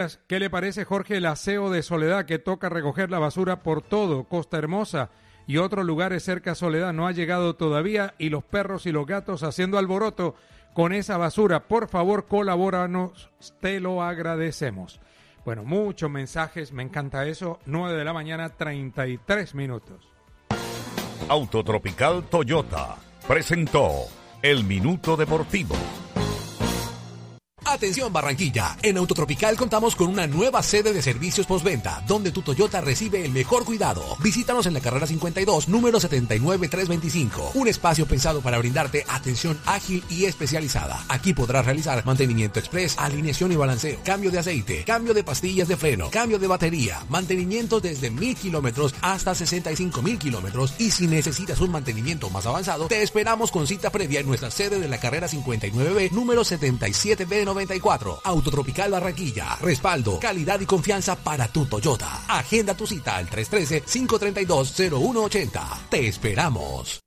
¿Qué le parece, Jorge, el aseo de Soledad, que toca recoger la basura por todo Costa Hermosa y otros lugares cerca a Soledad? No ha llegado todavía y los perros y los gatos haciendo alboroto con esa basura. Por favor, colabóranos, te lo agradecemos. Bueno, muchos mensajes, me encanta eso. 9 de la mañana, 33 minutos. Autotropical Toyota presentó El Minuto Deportivo. Atención Barranquilla, en Autotropical contamos con una nueva sede de servicios postventa, donde tu Toyota recibe el mejor cuidado. Visítanos en la carrera 52, número 79325, un espacio pensado para brindarte atención ágil y especializada. Aquí podrás realizar mantenimiento express, alineación y balanceo, cambio de aceite, cambio de pastillas de freno, cambio de batería, mantenimiento desde 1000 kilómetros hasta 65,000 kilómetros, y si necesitas un mantenimiento más avanzado, te esperamos con cita previa en nuestra sede de la carrera 59B, número 77B94. Autotropical Barranquilla. Respaldo, calidad y confianza para tu Toyota. Agenda tu cita al 313-532-0180. Te esperamos.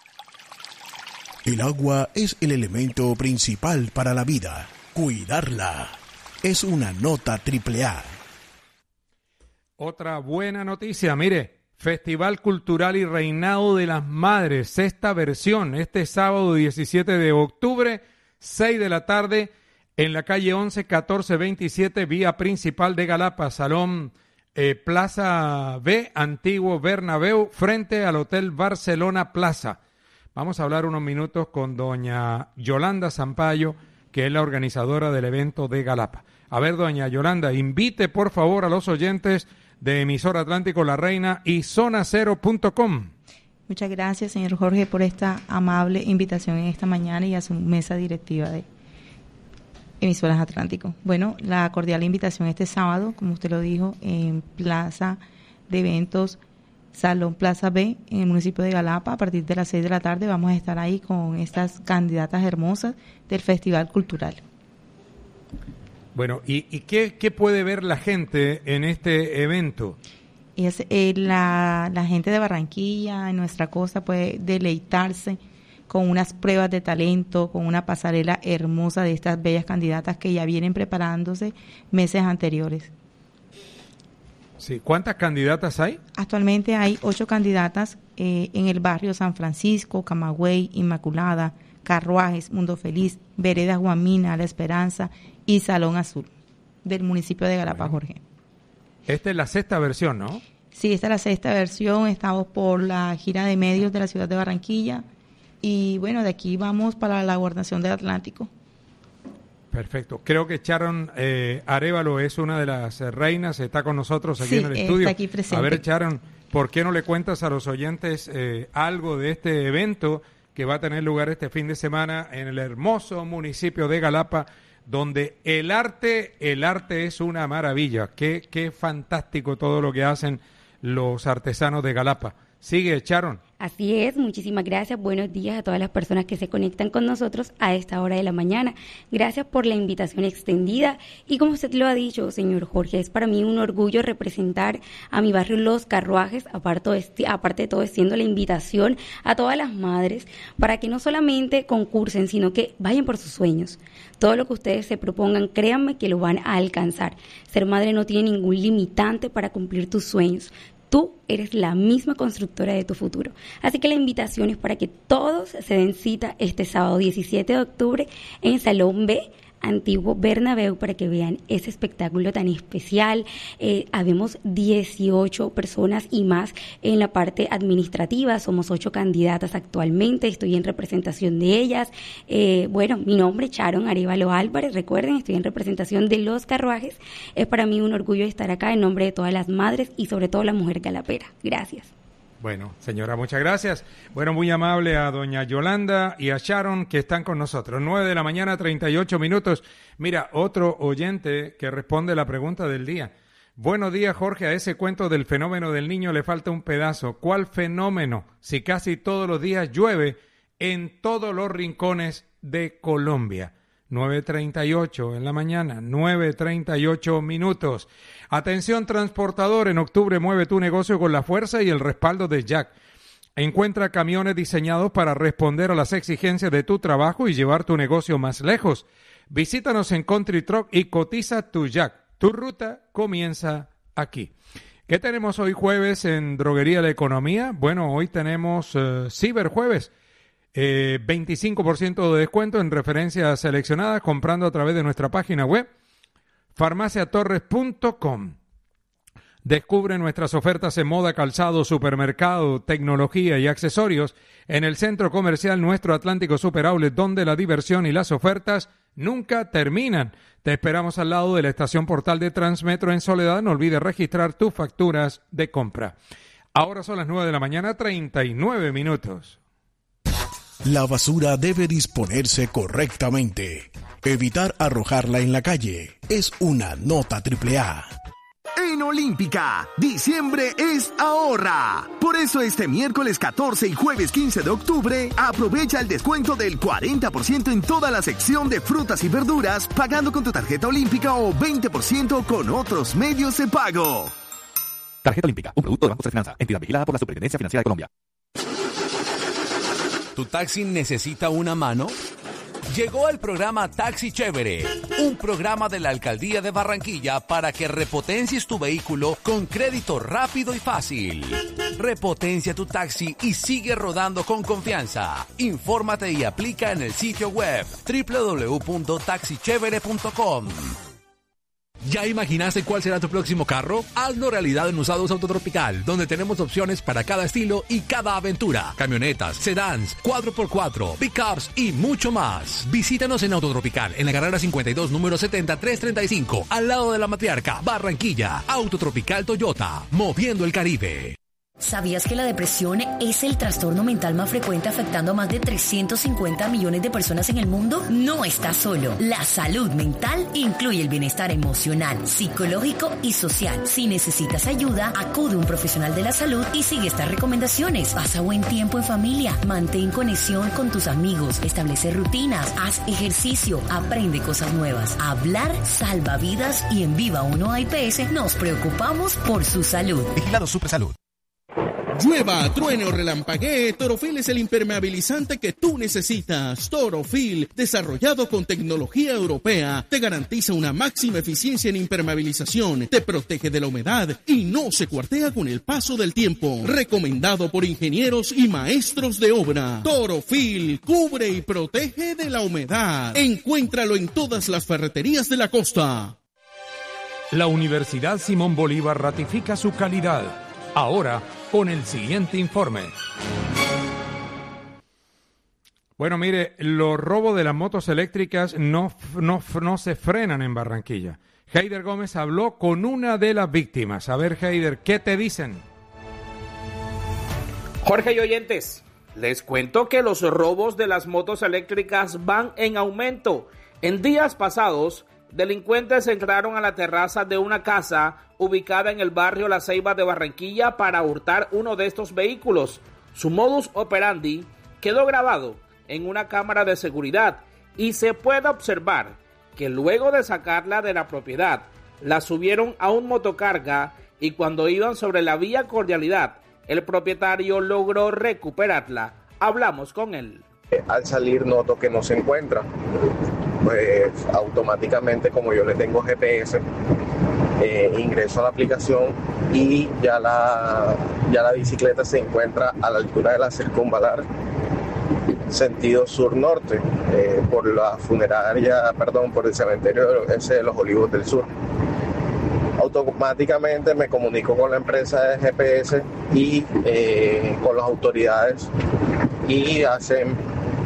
El agua es el elemento principal para la vida. Cuidarla es una nota AAA. Otra buena noticia, mire, Festival Cultural y Reinado de las Madres, sexta versión, este sábado 17 de octubre, 6 de la tarde, en la calle 11 1427, vía principal de Galapa, Salón Plaza B, Antiguo Bernabéu, frente al Hotel Barcelona Plaza. Vamos a hablar unos minutos con doña Yolanda Sampaio, que es la organizadora del evento de Galapa. A ver, doña Yolanda, invite por favor a los oyentes de Emisora Atlántico La Reina y zonacero.com. Muchas gracias, señor Jorge, por esta amable invitación en esta mañana y a su mesa directiva de Emisoras Atlántico. Bueno, la cordial invitación este sábado, como usted lo dijo, en Plaza de Eventos, Salón Plaza B, en el municipio de Galapa, a partir de las 6 de la tarde vamos a estar ahí con estas candidatas hermosas del Festival Cultural. Bueno, ¿y qué puede ver la gente en este evento? Es, la gente de Barranquilla, en nuestra costa, puede deleitarse con unas pruebas de talento, con una pasarela hermosa de estas bellas candidatas que ya vienen preparándose meses anteriores. Sí, ¿cuántas candidatas hay? Actualmente hay 8 candidatas en el barrio San Francisco, Camagüey, Inmaculada, Carruajes, Mundo Feliz, Vereda Guamina, La Esperanza y Salón Azul del municipio de Galapa, bueno. Jorge. Esta es la sexta versión, ¿no? Sí, esta es la sexta versión. Estamos por la gira de medios de la ciudad de Barranquilla. Y bueno, de aquí vamos para la gobernación del Atlántico. Perfecto. Creo que Sharon Arévalo es una de las reinas, está con nosotros aquí en el estudio. Está aquí presente. A ver, Sharon, ¿por qué no le cuentas a los oyentes algo de este evento que va a tener lugar este fin de semana en el hermoso municipio de Galapa, donde el arte es una maravilla? Qué fantástico todo lo que hacen los artesanos de Galapa. Sigue, Sharon. Así es, muchísimas gracias. Buenos días a todas las personas que se conectan con nosotros a esta hora de la mañana. Gracias por la invitación extendida y como usted lo ha dicho, señor Jorge, es para mí un orgullo representar a mi barrio Los Carruajes, aparte de todo, extiendo la invitación a todas las madres para que no solamente concursen, sino que vayan por sus sueños. Todo lo que ustedes se propongan, créanme que lo van a alcanzar. Ser madre no tiene ningún limitante para cumplir tus sueños. Tú eres la misma constructora de tu futuro. Así que la invitación es para que todos se den cita este sábado 17 de octubre en Salón B, Antiguo Bernabéu, para que vean ese espectáculo tan especial. Habemos 18 personas y más en la parte administrativa. Somos 8 candidatas actualmente. Estoy en representación de ellas. Bueno, mi nombre es Sharon Arévalo Álvarez. Recuerden, estoy en representación de Los Carruajes. Es para mí un orgullo estar acá en nombre de todas las madres y sobre todo la mujer galapera. Gracias. Bueno, señora, muchas gracias. Bueno, muy amable a doña Yolanda y a Sharon que están con nosotros. 9 de la mañana, 38 minutos. Mira, otro oyente que responde la pregunta del día. Buenos días, Jorge. A ese cuento del fenómeno del niño le falta un pedazo. ¿Cuál fenómeno? Si casi todos los días llueve en todos los rincones de Colombia. 9:38 en la mañana, 9:38 minutos. Atención transportador, en octubre mueve tu negocio con la fuerza y el respaldo de Jack. Encuentra camiones diseñados para responder a las exigencias de tu trabajo y llevar tu negocio más lejos. Visítanos en Country Truck y cotiza tu Jack. Tu ruta comienza aquí. ¿Qué tenemos hoy jueves en Droguería La Economía? Bueno, hoy tenemos Ciberjueves. 25% de descuento en referencias seleccionadas comprando a través de nuestra página web farmaciatorres.com. Descubre nuestras ofertas en moda, calzado, supermercado, tecnología y accesorios en el centro comercial Nuestro Atlántico Super Outlet, donde la diversión y las ofertas nunca terminan. Te esperamos al lado de la estación Portal de Transmetro en Soledad. No olvides registrar tus facturas de compra. Ahora son las 9 de la mañana, 39 minutos. La basura debe disponerse correctamente. Evitar arrojarla en la calle es una nota AAA. En Olímpica, diciembre es ahorra. Por eso este miércoles 14 y jueves 15 de octubre, aprovecha el descuento del 40% en toda la sección de frutas y verduras, pagando con tu tarjeta Olímpica o 20% con otros medios de pago. Tarjeta Olímpica, un producto de Banco de Finanza, entidad vigilada por la Superintendencia Financiera de Colombia. ¿Tu taxi necesita una mano? Llegó el programa Taxi Chévere, un programa de la Alcaldía de Barranquilla para que repotencies tu vehículo con crédito rápido y fácil. Repotencia tu taxi y sigue rodando con confianza. Infórmate y aplica en el sitio web www.taxichevere.com. ¿Ya imaginaste cuál será tu próximo carro? Hazlo realidad en Usados Autotropical, donde tenemos opciones para cada estilo y cada aventura. Camionetas, sedans, 4x4, pickups y mucho más. Visítanos en Autotropical, en la carrera 52, número 70335, al lado de la Matriarca, Barranquilla. Autotropical Toyota, moviendo el Caribe. ¿Sabías que la depresión es el trastorno mental más frecuente afectando a más de 350 millones de personas en el mundo? No estás solo. La salud mental incluye el bienestar emocional, psicológico y social. Si necesitas ayuda, acude a un profesional de la salud y sigue estas recomendaciones. Pasa buen tiempo en familia, mantén conexión con tus amigos, establece rutinas, haz ejercicio, aprende cosas nuevas. Hablar salva vidas y en Viva 1 IPS nos preocupamos por su salud. Vigilado Supersalud. Llueva, truene o relampaguee, Torofil es el impermeabilizante que tú necesitas. Torofil, desarrollado con tecnología europea, te garantiza una máxima eficiencia en impermeabilización, te protege de la humedad y no se cuartea con el paso del tiempo. Recomendado por ingenieros y maestros de obra. Torofil, cubre y protege de la humedad. Encuéntralo en todas las ferreterías de la costa. La Universidad Simón Bolívar ratifica su calidad. Ahora, con el siguiente informe. Bueno, mire, los robos de las motos eléctricas no se frenan en Barranquilla. Heider Gómez habló con una de las víctimas. A ver, Heider, ¿qué te dicen? Jorge y oyentes, les cuento que los robos de las motos eléctricas van en aumento. En días pasados, delincuentes entraron a la terraza de una casa ubicada en el barrio La Ceiba de Barranquilla para hurtar uno de estos vehículos. Su modus operandi quedó grabado en una cámara de seguridad y se puede observar que luego de sacarla de la propiedad, la subieron a un motocarga y cuando iban sobre la vía Cordialidad, el propietario logró recuperarla. Hablamos con él. Al salir noto que no se encuentra. Pues automáticamente, como yo le tengo GPS, ingreso a la aplicación y ya la bicicleta se encuentra a la altura de la circunvalar, sentido sur-norte, por el cementerio ese de los Olivos del Sur. Automáticamente me comunico con la empresa de GPS y con las autoridades y hacen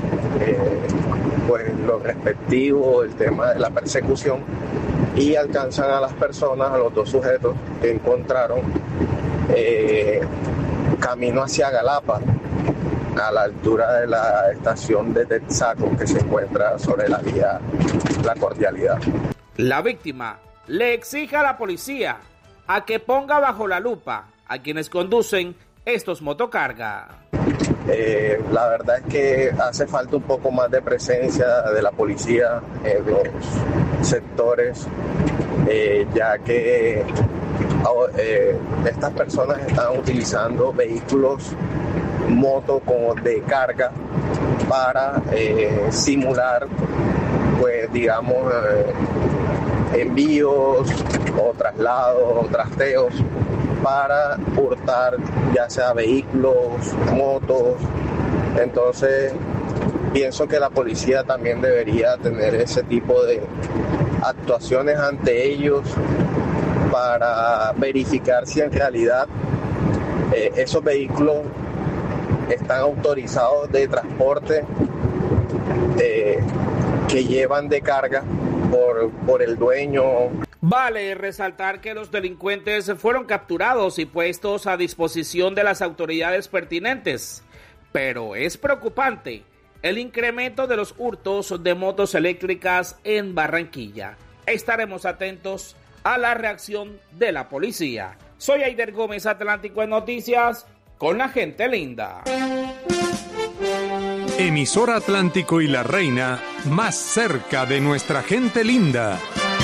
pues lo respectivo, el tema de la persecución, y alcanzan a las personas, a los dos sujetos que encontraron camino hacia Galapa, a la altura de la estación de Texaco que se encuentra sobre la vía La Cordialidad. La víctima le exige a la policía a que ponga bajo la lupa a quienes conducen estos motocargas. La verdad es que hace falta un poco más de presencia de la policía en los sectores, ya que estas personas están utilizando vehículos moto como de carga para simular, pues digamos, envíos o traslados o trasteos para hurtar ya sea vehículos, motos. Entonces pienso que la policía también debería tener ese tipo de actuaciones ante ellos para verificar si en realidad esos vehículos están autorizados de transporte que llevan de carga por el dueño. Vale resaltar que los delincuentes fueron capturados y puestos a disposición de las autoridades pertinentes, pero es preocupante el incremento de los hurtos de motos eléctricas en Barranquilla. Estaremos atentos a la reacción de la policía. Soy Aider Gómez, Atlántico en Noticias, con la gente linda. Emisora Atlántico y La Reina, más cerca de nuestra gente linda.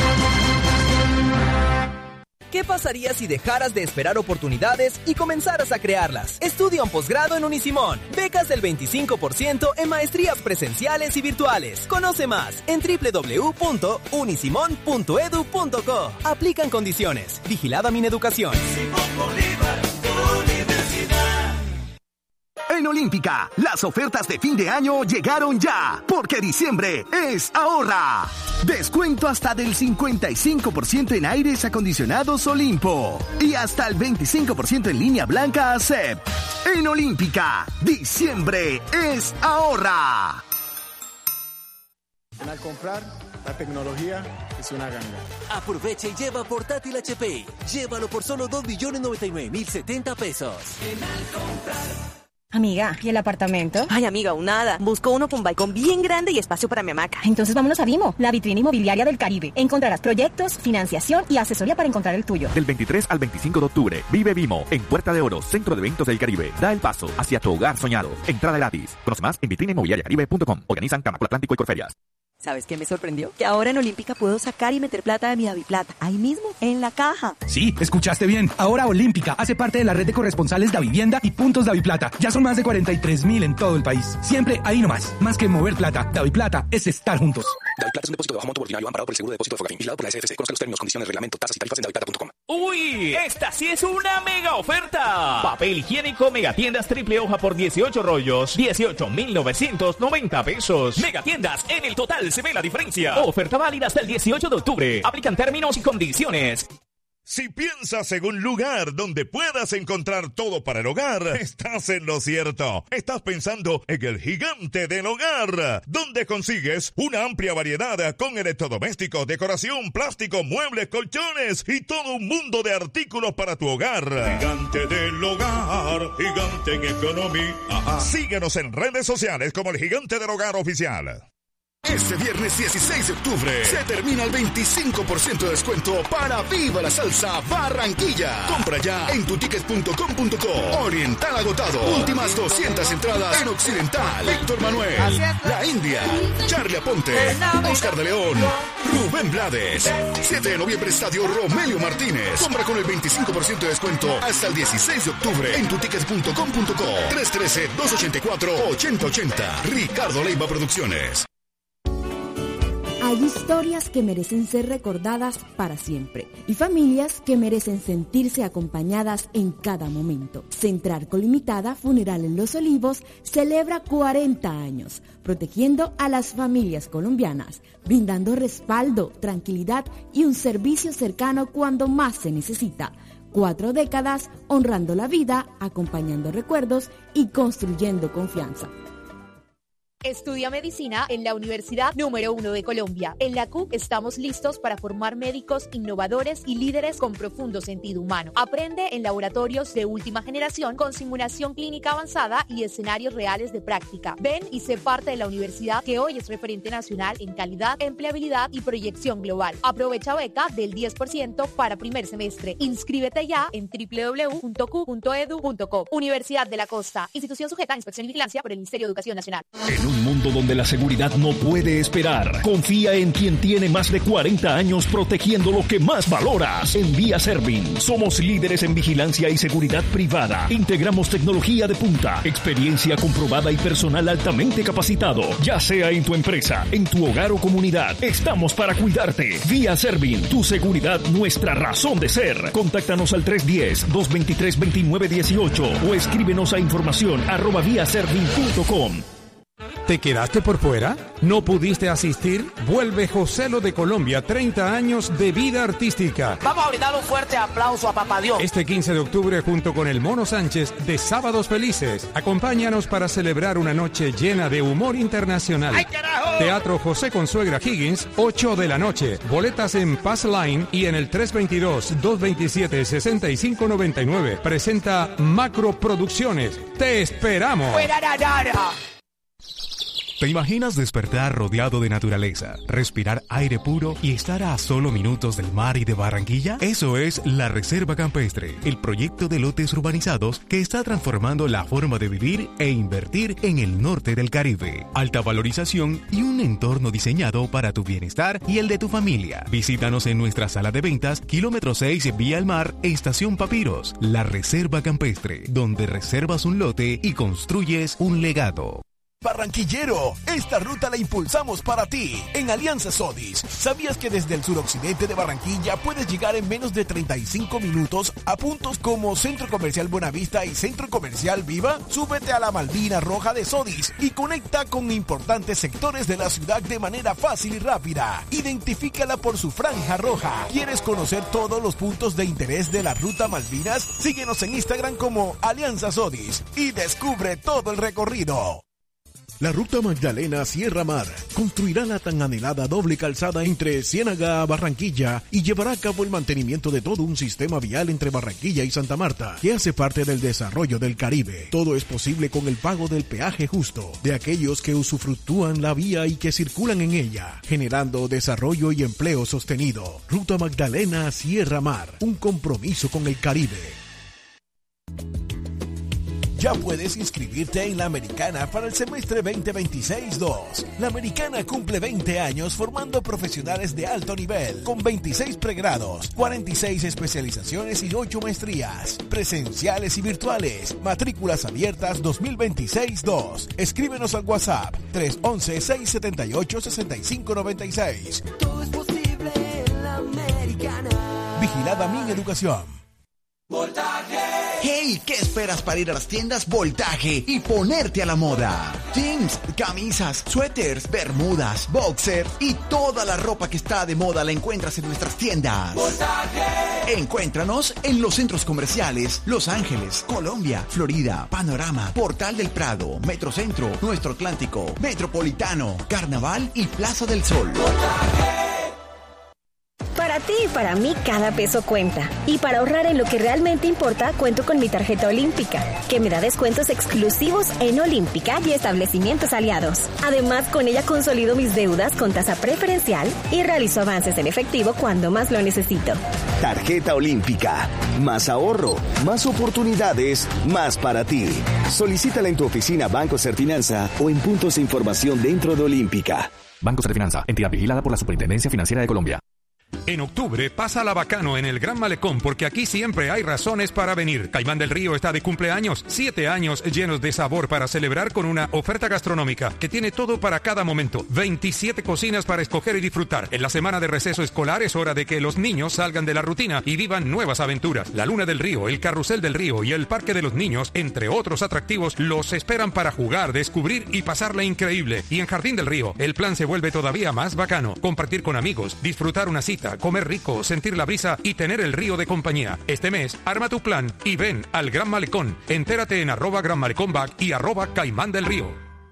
¿Qué pasaría si dejaras de esperar oportunidades y comenzaras a crearlas? Estudia un posgrado en Unisimón. Becas del 25% en maestrías presenciales y virtuales. Conoce más en www.unisimon.edu.co. Aplican condiciones. Vigilada Mineducación. En Olímpica, las ofertas de fin de año llegaron ya, porque diciembre es ahorra. Descuento hasta del 55% en aires acondicionados Olimpo y hasta el 25% en línea blanca ACEP. En Olímpica, diciembre es ahorra. Al comprar, la tecnología es una ganga. Aprovecha y lleva portátil HP. Llévalo por solo 2.099.070 pesos. Al comprar. Amiga, ¿y el apartamento? Ay, amiga, aún nada. Busco uno con balcón bien grande y espacio para mi hamaca. Entonces vámonos a Vimo, la vitrina inmobiliaria del Caribe. Encontrarás proyectos, financiación y asesoría para encontrar el tuyo. Del 23 al 25 de octubre, vive Vimo en Puerta de Oro, Centro de Eventos del Caribe. Da el paso hacia tu hogar soñado. Entrada gratis. Conoce más en vitrinainmobiliariacaribe.com. Organizan Camacol Atlántico y Corferias. ¿Sabes qué me sorprendió? Que ahora en Olímpica puedo sacar y meter plata de mi DaviPlata, ahí mismo, en la caja. Sí, escuchaste bien. Ahora Olímpica hace parte de la red de corresponsales Davivienda y puntos DaviPlata. Ya son más de 43,000 en todo el país. Siempre ahí nomás. Más que mover plata, DaviPlata es estar juntos. DaviPlata es un depósito de bajo monto ordinario amparado por el seguro de depósito de Fogafín, vigilado por la SFC. Conozca los términos, condiciones, reglamento, tasas y tarifas en daviplata.com. ¡Uy! ¡Esta sí es una mega oferta! Papel higiénico Megatiendas triple hoja por 18 rollos, 18,990 pesos. Megatiendas, en el total se ve la diferencia. Oferta válida hasta el 18 de octubre. Aplican términos y condiciones. Si piensas en un lugar donde puedas encontrar todo para el hogar, estás en lo cierto. Estás pensando en el Gigante del Hogar, donde consigues una amplia variedad con electrodomésticos, decoración, plástico, muebles, colchones y todo un mundo de artículos para tu hogar. Gigante del Hogar, gigante en economía. Síguenos en redes sociales como el Gigante del Hogar Oficial. Este viernes 16 de octubre se termina el 25% de descuento para Viva la Salsa Barranquilla. Compra ya en tutickets.com.co. Oriental agotado. Últimas 200 entradas en Occidental. Víctor Manuel, La India, Charlie Aponte, Oscar de León, Rubén Blades. 7 de noviembre, Estadio Romelio Martínez. Compra con el 25% de descuento hasta el 16 de octubre en tutickets.com.co. 313-284-8080. Ricardo Leiva Producciones. Hay historias que merecen ser recordadas para siempre y familias que merecen sentirse acompañadas en cada momento. Centrarco Limitada Funeral en Los Olivos celebra 40 años, protegiendo a las familias colombianas, brindando respaldo, tranquilidad y un servicio cercano cuando más se necesita. 4 décadas honrando la vida, acompañando recuerdos y construyendo confianza. Estudia medicina en la Universidad número 1 de Colombia. En la CUC estamos listos para formar médicos innovadores y líderes con profundo sentido humano. Aprende en laboratorios de última generación con simulación clínica avanzada y escenarios reales de práctica. Ven y sé parte de la universidad que hoy es referente nacional en calidad, empleabilidad y proyección global. Aprovecha beca del 10% para primer semestre. Inscríbete ya en www.cu.edu.co. Universidad de la Costa, institución sujeta a inspección y vigilancia por el Ministerio de Educación Nacional. En un mundo donde la seguridad no puede esperar. Confía en quien tiene más de 40 años protegiendo lo que más valoras. En Vía Servin, somos líderes en vigilancia y seguridad privada. Integramos tecnología de punta, experiencia comprobada y personal altamente capacitado. Ya sea en tu empresa, en tu hogar o comunidad, estamos para cuidarte. Vía Servin, tu seguridad, nuestra razón de ser. Contáctanos al 310-223-2918 o escríbenos a información@viaservin.com. ¿Te quedaste por fuera? ¿No pudiste asistir? Vuelve Joselo de Colombia, 30 años de vida artística. Vamos a brindar un fuerte aplauso a Papá Dios. Este 15 de octubre, junto con el Mono Sánchez, de Sábados Felices. Acompáñanos para celebrar una noche llena de humor internacional. ¡Ay, carajo! Teatro José Consuegra Higgins, 8 de la noche. Boletas en Pass Line y en el 322-227-6599. Presenta Macro Producciones. ¡Te esperamos! ¡Fuera, ¿Te imaginas despertar rodeado de naturaleza, respirar aire puro y estar a solo minutos del mar y de Barranquilla? Eso es la Reserva Campestre, el proyecto de lotes urbanizados que está transformando la forma de vivir e invertir en el norte del Caribe. Alta valorización y un entorno diseñado para tu bienestar y el de tu familia. Visítanos en nuestra sala de ventas, kilómetro 6, Vía al Mar, Estación Papiros. La Reserva Campestre, donde reservas un lote y construyes un legado. Barranquillero, esta ruta la impulsamos para ti. En Alianza Sodis, ¿sabías que desde el suroccidente de Barranquilla puedes llegar en menos de 35 minutos a puntos como Centro Comercial Buenavista y Centro Comercial Viva? Súbete a la Malvina Roja de Sodis y conecta con importantes sectores de la ciudad de manera fácil y rápida. Identifícala por su franja roja. ¿Quieres conocer todos los puntos de interés de la Ruta Malvinas? Síguenos en Instagram como Alianza Sodis y descubre todo el recorrido. La Ruta Magdalena Sierra Mar construirá la tan anhelada doble calzada entre Ciénaga a Barranquilla y llevará a cabo el mantenimiento de todo un sistema vial entre Barranquilla y Santa Marta, que hace parte del desarrollo del Caribe. Todo es posible con el pago del peaje justo de aquellos que usufructúan la vía y que circulan en ella, generando desarrollo y empleo sostenido. Ruta Magdalena Sierra Mar, un compromiso con el Caribe. Ya puedes inscribirte en la Americana para el semestre 2026-2. La Americana cumple 20 años formando profesionales de alto nivel, con 26 pregrados, 46 especializaciones y 8 maestrías, presenciales y virtuales. Matrículas abiertas 2026-2. Escríbenos al WhatsApp 311-678-6596. Todo es posible en la Americana. Vigilada Mi Educación. Voltaje. ¡Hey! ¿Qué esperas para ir a las tiendas Voltaje y ponerte a la moda? Jeans, camisas, suéteres, bermudas, boxer y toda la ropa que está de moda la encuentras en nuestras tiendas. ¡Voltaje! Encuéntranos en los centros comerciales Los Ángeles, Colombia, Florida, Panorama, Portal del Prado, Metrocentro, Nuestro Atlántico, Metropolitano, Carnaval y Plaza del Sol. ¡Voltaje! Para ti y para mí cada peso cuenta. Y para ahorrar en lo que realmente importa, cuento con mi tarjeta Olímpica, que me da descuentos exclusivos en Olímpica y establecimientos aliados. Además, con ella consolido mis deudas con tasa preferencial y realizo avances en efectivo cuando más lo necesito. Tarjeta Olímpica. Más ahorro, más oportunidades, más para ti. Solicítala en tu oficina Banco Serfinanza o en puntos de información dentro de Olímpica. Banco Serfinanza, entidad vigilada por la Superintendencia Financiera de Colombia. En octubre, pásala bacano en el Gran Malecón, porque aquí siempre hay razones para venir. Caimán del Río está de cumpleaños, 7 años llenos de sabor para celebrar con una oferta gastronómica que tiene todo para cada momento. 27 cocinas para escoger y disfrutar. En la semana de receso escolar es hora de que los niños salgan de la rutina y vivan nuevas aventuras. La Luna del Río, el Carrusel del Río y el Parque de los Niños, entre otros atractivos, los esperan para jugar, descubrir y pasarla increíble. Y en Jardín del Río, el plan se vuelve todavía más bacano. Compartir con amigos, disfrutar una cita, comer rico, sentir la brisa y tener el río de compañía. Este mes, arma tu plan y ven al Gran Malecón. Entérate en @GranMalecónBack y @Caimán del Río.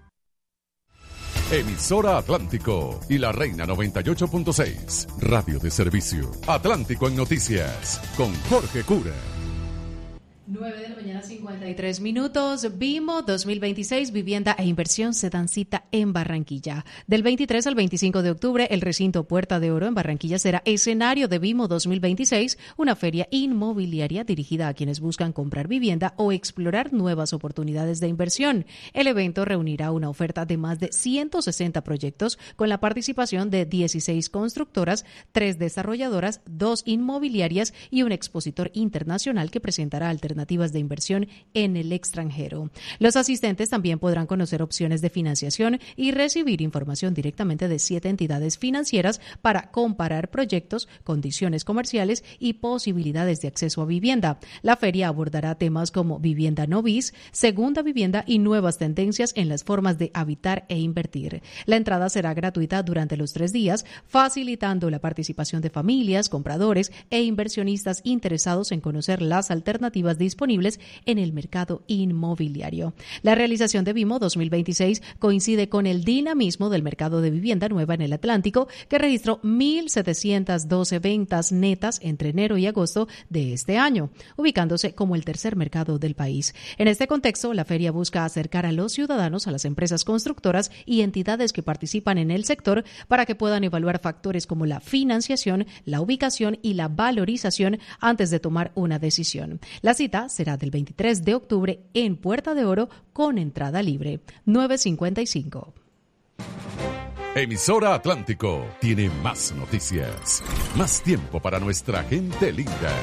Emisora Atlántico y La Reina 98.6. Radio de servicio. Atlántico en noticias con Jorge Cura. 9 de la mañana, 53 minutos. Vimo 2026, vivienda e inversión se dan cita en Barranquilla. Del 23 al 25 de octubre, el recinto Puerta de Oro en Barranquilla será escenario de Vimo 2026, una feria inmobiliaria dirigida a quienes buscan comprar vivienda o explorar nuevas oportunidades de inversión. El evento reunirá una oferta de más de 160 proyectos con la participación de 16 constructoras, 3 desarrolladoras, 2 inmobiliarias y un expositor internacional que presentará alternativas de inversión en el extranjero. Los asistentes también podrán conocer opciones de financiación y recibir información directamente de 7 entidades financieras para comparar proyectos, condiciones comerciales y posibilidades de acceso a vivienda. La feria abordará temas como vivienda no bis, segunda vivienda y nuevas tendencias en las formas de habitar e invertir. La entrada será gratuita durante los 3 días, facilitando la participación de familias, compradores e inversionistas interesados en conocer las alternativas disponibles en el mercado inmobiliario. La realización de Vimo 2026 coincide con el dinamismo del mercado de vivienda nueva en el Atlántico, que registró 1.712 ventas netas entre enero y agosto de este año, ubicándose como el tercer mercado del país. En este contexto, la feria busca acercar a los ciudadanos a las empresas constructoras y entidades que participan en el sector para que puedan evaluar factores como la financiación, la ubicación y la valorización antes de tomar una decisión. La cita será del 23 de octubre en Puerta de Oro con entrada libre. 9:55. Emisora Atlántico tiene más noticias, más tiempo para nuestra gente linda.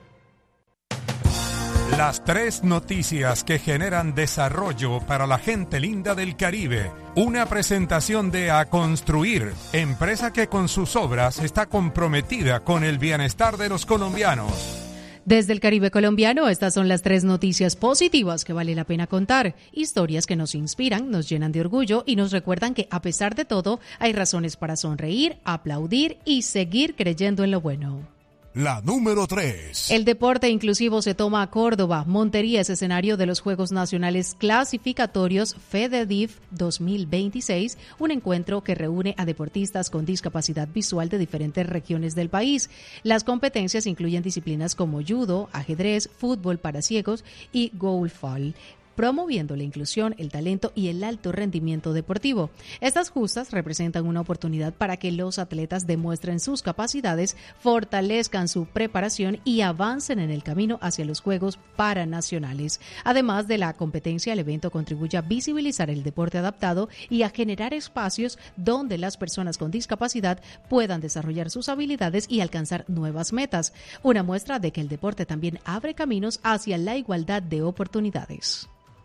Las 3 noticias que generan desarrollo para la gente linda del Caribe. Una presentación de A Construir, empresa que con sus obras está comprometida con el bienestar de los colombianos. Desde el Caribe colombiano, estas son las 3 noticias positivas que vale la pena contar. Historias que nos inspiran, nos llenan de orgullo y nos recuerdan que, a pesar de todo, hay razones para sonreír, aplaudir y seguir creyendo en lo bueno. La número 3. El deporte inclusivo se toma a Córdoba. Montería es escenario de los Juegos Nacionales Clasificatorios FEDEDIF 2026, un encuentro que reúne a deportistas con discapacidad visual de diferentes regiones del país. Las competencias incluyen disciplinas como judo, ajedrez, fútbol para ciegos y golfball, promoviendo la inclusión, el talento y el alto rendimiento deportivo. Estas justas representan una oportunidad para que los atletas demuestren sus capacidades, fortalezcan su preparación y avancen en el camino hacia los Juegos Paranacionales. Además de la competencia, el evento contribuye a visibilizar el deporte adaptado y a generar espacios donde las personas con discapacidad puedan desarrollar sus habilidades y alcanzar nuevas metas. Una muestra de que el deporte también abre caminos hacia la igualdad de oportunidades.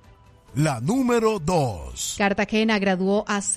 La número 2. Cartagena graduó a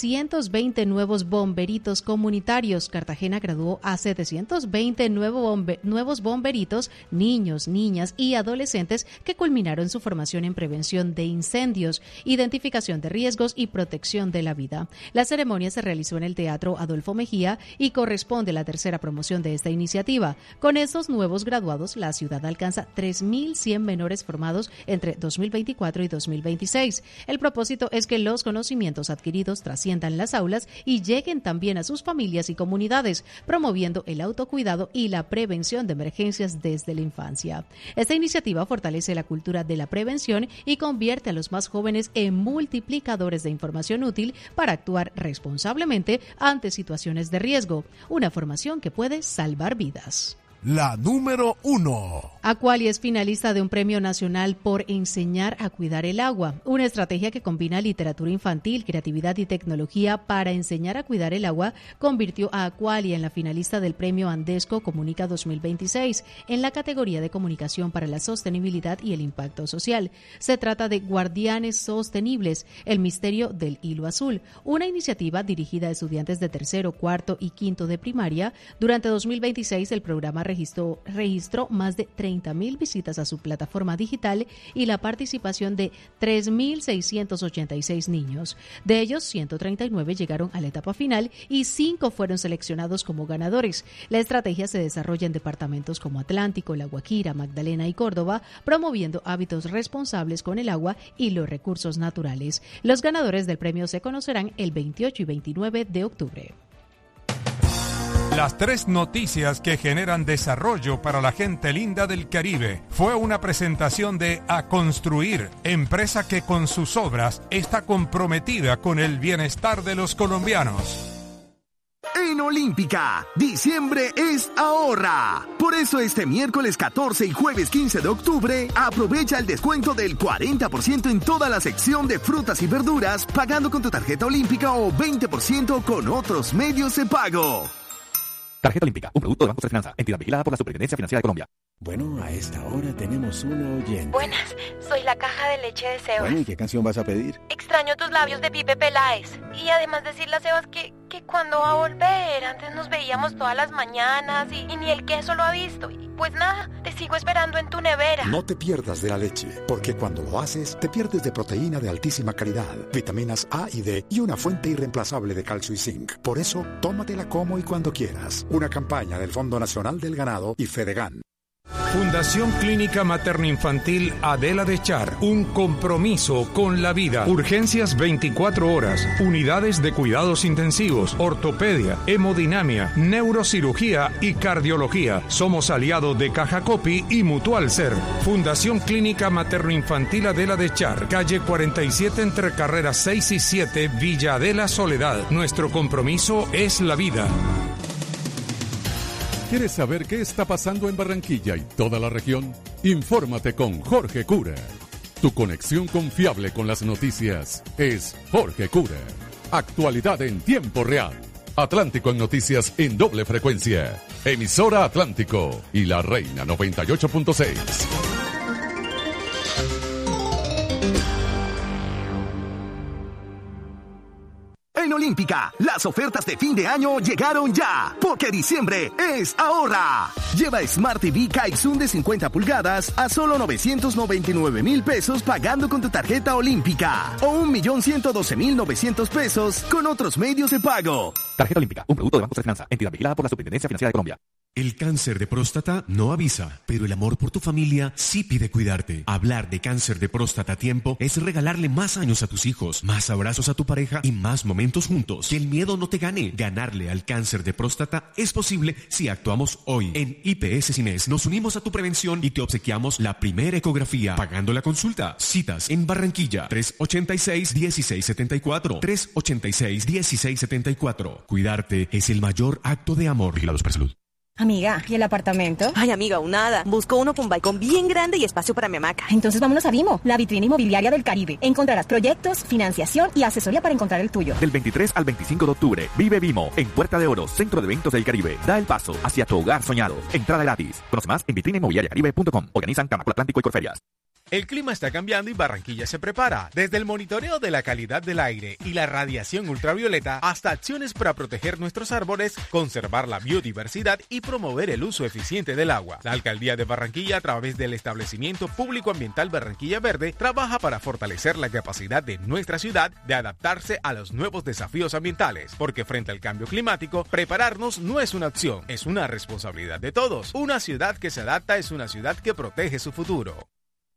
720 nuevos bomberitos comunitarios. Cartagena graduó a 720 nuevos bomberitos, niños, niñas y adolescentes que culminaron su formación en prevención de incendios, identificación de riesgos y protección de la vida. La ceremonia se realizó en el Teatro Adolfo Mejía y corresponde a la tercera promoción de esta iniciativa. Con estos nuevos graduados, la ciudad alcanza 3.100 menores formados entre 2024 y 2026. El propósito es que los conocimientos adquiridos trasciendan las aulas y lleguen también a sus familias y comunidades, promoviendo el autocuidado y la prevención de emergencias desde la infancia. Esta iniciativa fortalece la cultura de la prevención y convierte a los más jóvenes en multiplicadores de información útil para actuar responsablemente ante situaciones de riesgo, una formación que puede salvar vidas. La número 1. Aqualia es finalista de un premio nacional por enseñar a cuidar el agua, una estrategia que combina literatura infantil, creatividad y tecnología para enseñar a cuidar el agua, convirtió a Aqualia en la finalista del premio Andesco Comunica 2026 en la categoría de comunicación para la sostenibilidad y el impacto social. Se trata de Guardianes Sostenibles, el misterio del hilo azul, una iniciativa dirigida a estudiantes de tercero, cuarto y quinto de primaria. Durante 2026 el programa registró más de 30.000 visitas a su plataforma digital y la participación de 3.686 niños. De ellos, 139 llegaron a la etapa final y 5 fueron seleccionados como ganadores. La estrategia se desarrolla en departamentos como Atlántico, La Guajira, Magdalena y Córdoba, promoviendo hábitos responsables con el agua y los recursos naturales. Los ganadores del premio se conocerán el 28 y 29 de octubre. Las 3 noticias que generan desarrollo para la gente linda del Caribe. Fue una presentación de A Construir, empresa que con sus obras está comprometida con el bienestar de los colombianos. En Olímpica, diciembre es ahorra. Por eso este miércoles 14 y jueves 15 de octubre, aprovecha el descuento del 40% en toda la sección de frutas y verduras, pagando con tu tarjeta Olímpica o 20% con otros medios de pago. Tarjeta Olímpica, un producto de Banco de Finanza, entidad vigilada por la Superintendencia Financiera de Colombia. Bueno, a esta hora tenemos una oyente. Buenas, soy la caja de leche de Sebas. Bueno, ¿y qué canción vas a pedir? Extraño tus labios de Pipe Peláez. Y además decirle a Sebas que cuando va a volver. Antes nos veíamos todas las mañanas y ni el queso lo ha visto. Y pues nada, te sigo esperando en tu nevera. No te pierdas de la leche, porque cuando lo haces, te pierdes de proteína de altísima calidad, vitaminas A y D y una fuente irreemplazable de calcio y zinc. Por eso, tómatela como y cuando quieras. Una campaña del Fondo Nacional del Ganado y Fedegan. Fundación Clínica Materno-Infantil Adela de Char. Un compromiso con la vida. Urgencias 24 horas. Unidades de cuidados intensivos. Ortopedia, hemodinamia, neurocirugía y cardiología. Somos aliados de Caja Copi y Mutual Ser. Fundación Clínica Materno-Infantil Adela de Char. Calle 47 entre carreras 6 y 7, Villa Adela Soledad. Nuestro compromiso es la vida. ¿Quieres saber qué está pasando en Barranquilla y toda la región? Infórmate con Jorge Cura. Tu conexión confiable con las noticias es Jorge Cura. Actualidad en tiempo real. Atlántico en noticias en doble frecuencia. Emisora Atlántico y La Reina 98.6. En Olímpica, las ofertas de fin de año llegaron ya, porque diciembre es ahorra. Lleva Smart TV Kaizun de 50 pulgadas a solo 999,000 pesos pagando con tu tarjeta Olímpica o 1,112,900 pesos con otros medios de pago. Tarjeta Olímpica, un producto de Banco de Finanza, entidad vigilada por la Superintendencia Financiera de Colombia. El cáncer de próstata no avisa, pero el amor por tu familia sí pide cuidarte. Hablar de cáncer de próstata a tiempo es regalarle más años a tus hijos, más abrazos a tu pareja y más momentos juntos. Que el miedo no te gane. Ganarle al cáncer de próstata es posible si actuamos hoy. En IPS Cines nos unimos a tu prevención y te obsequiamos la primera ecografía, pagando la consulta. Citas en Barranquilla, 386-1674, 386-1674. Cuidarte es el mayor acto de amor. Vigilados por salud. Amiga, ¿y el apartamento? Ay, amiga, nada. Busco uno con balcón bien grande y espacio para mi hamaca. Entonces vámonos a Vimo, la vitrina inmobiliaria del Caribe. Encontrarás proyectos, financiación y asesoría para encontrar el tuyo. Del 23 al 25 de octubre, vive Vimo en Puerta de Oro, Centro de Eventos del Caribe. Da el paso hacia tu hogar soñado. Entrada gratis. Conoce más en vitrinainmobiliariacaribe.com. Organizan Camacol Atlántico y Corferias. El clima está cambiando y Barranquilla se prepara. Desde el monitoreo de la calidad del aire y la radiación ultravioleta hasta acciones para proteger nuestros árboles, conservar la biodiversidad y promover el uso eficiente del agua. La Alcaldía de Barranquilla, a través del establecimiento público ambiental Barranquilla Verde, trabaja para fortalecer la capacidad de nuestra ciudad de adaptarse a los nuevos desafíos ambientales, porque frente al cambio climático, prepararnos no es una opción, es una responsabilidad de todos. Una ciudad que se adapta es una ciudad que protege su futuro.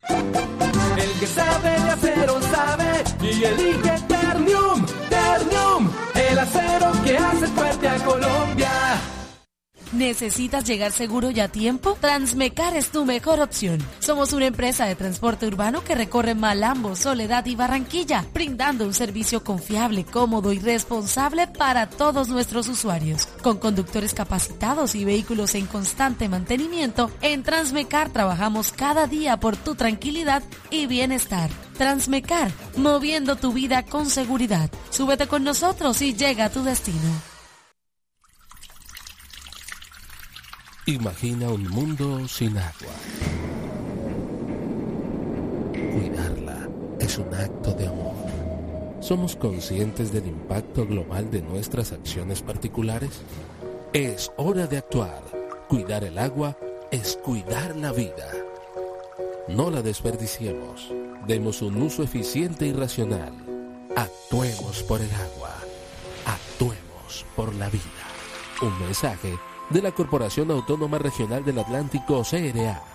El que sabe de acero sabe y elige Ternium. Ternium, el acero que hace fuerte a Colombia. ¿Necesitas llegar seguro y a tiempo? Transmecar es tu mejor opción. Somos una empresa de transporte urbano que recorre Malambo, Soledad y Barranquilla, brindando un servicio confiable, cómodo y responsable para todos nuestros usuarios. Con conductores capacitados y vehículos en constante mantenimiento, en Transmecar trabajamos cada día por tu tranquilidad y bienestar. Transmecar, moviendo tu vida con seguridad. Súbete con nosotros y llega a tu destino. Imagina un mundo sin agua. Cuidarla es un acto de amor. ¿Somos conscientes del impacto global de nuestras acciones particulares? Es hora de actuar. Cuidar el agua es cuidar la vida. No la desperdiciemos. Demos un uso eficiente y racional. Actuemos por el agua. Actuemos por la vida. Un mensaje de la Corporación Autónoma Regional del Atlántico, CRA.